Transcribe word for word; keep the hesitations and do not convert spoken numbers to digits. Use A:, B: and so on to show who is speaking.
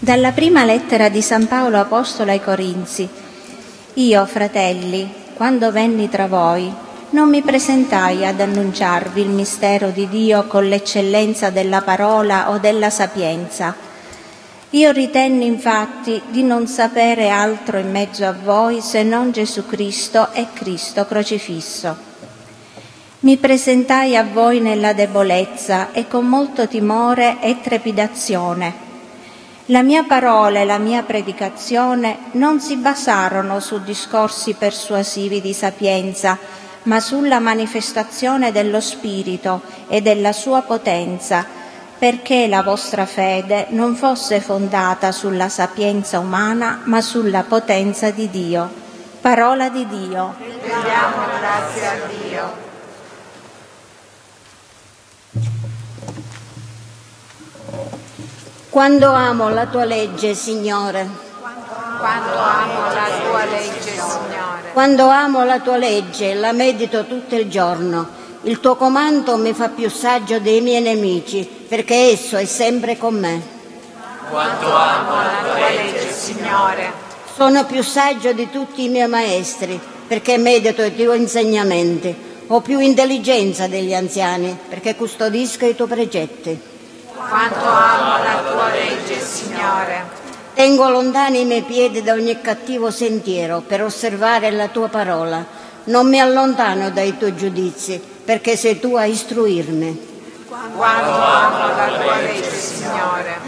A: Dalla prima lettera di San Paolo Apostolo ai Corinzi. Io, fratelli, quando venni tra voi, non mi presentai ad annunciarvi il mistero di Dio con l'eccellenza della parola o della sapienza. Io ritenni infatti di non sapere altro in mezzo a voi se non Gesù Cristo e Cristo crocifisso. Mi presentai a voi nella debolezza e con molto timore e trepidazione. La mia parola e la mia predicazione non si basarono su discorsi persuasivi di sapienza, ma sulla manifestazione dello Spirito e della sua potenza, perché la vostra fede non fosse fondata sulla sapienza umana, ma sulla potenza di Dio. Parola di Dio.
B: Rendiamo grazie a Dio.
C: Quando amo la tua legge, Signore.
B: Quando amo la tua legge, Signore.
C: Quando amo la tua legge, la medito tutto il giorno. Il tuo comando mi fa più saggio dei miei nemici, perché esso è sempre con me.
B: Quando amo la tua legge, Signore.
C: Sono più saggio di tutti i miei maestri, perché medito i tuoi insegnamenti. Ho più intelligenza degli anziani, perché custodisco i tuoi precetti.
B: Quanto amo la tua legge, Signore.
C: Tengo lontani i miei piedi da ogni cattivo sentiero per osservare la tua parola. Non mi allontano dai tuoi giudizi, perché sei tu a istruirmi.
B: Quanto amo la tua legge, Signore.